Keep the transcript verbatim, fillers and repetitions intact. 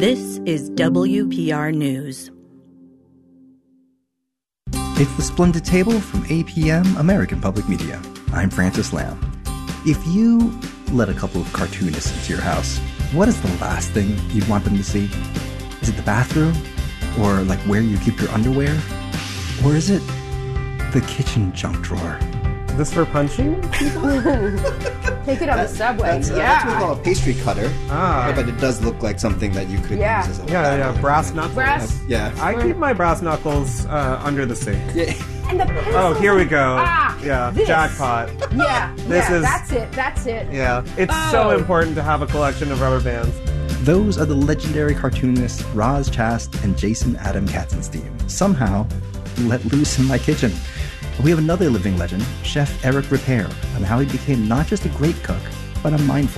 This is W P R News. It's the Splendid Table from A P M, American Public Media. I'm Francis Lamb. If you let a couple of cartoonists into your house, what is the last thing you'd want them to see? Is it the bathroom? Or like where you keep your underwear? Or is it the kitchen junk drawer? This for punching people? Take it on the subway. That's, uh, yeah. that's what we call a pastry cutter. Ah. But it does look like something that you could Yeah. use as a Yeah, yeah, brass knuckles. Brass. Yeah. I keep my brass knuckles uh, under the sink. Yeah. And the pencils. Oh, here we go. Ah, yeah, this. jackpot. Yeah. This yeah, is- That's it. That's it. Yeah, it's Oh. so important to have a collection of rubber bands. Those are the legendary cartoonists Roz Chast and Jason Adam Katzenstein, somehow let loose in my kitchen. We have another living legend, Chef Eric Ripert, on how he became not just a great cook, but a mindful